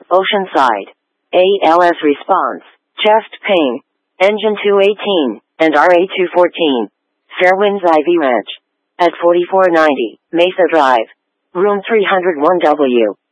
Oceanside. ALS response, chest pain, engine 218, and RA 214. Fairwinds Ivy Ranch. At 4490, Mesa Drive. Room 301W.